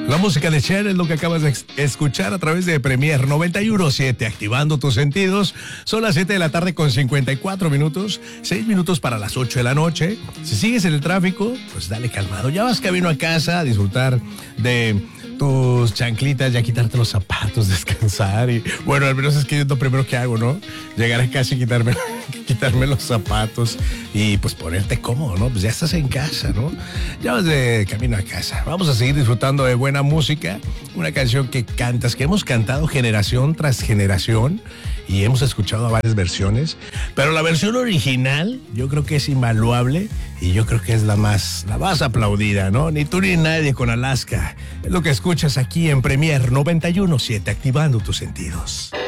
La música de Cher es lo que acabas de escuchar a través de Premier 91.7, activando tus sentidos. Son las 7 de la tarde con 54 minutos, 6 minutos para las 8 de la noche. Si sigues en el tráfico, pues dale calmado. Ya vas camino a casa a disfrutar de tus chanclitas, ya quitarte los zapatos, descansar y bueno, al menos es que yo lo primero que hago, ¿no? Llegar a casa y quitarme los zapatos y pues ponerte cómodo, ¿no? Pues ya estás en casa, ¿no? Ya vas de camino a casa. Vamos a seguir disfrutando de buena música, una canción que cantas, que hemos cantado generación tras generación y hemos escuchado varias versiones, pero la versión original yo creo que es invaluable y yo creo que es la más aplaudida, ¿no? Ni tú ni nadie con Alaska. Es lo que escuchas aquí en Premier 91.7, activando tus sentidos.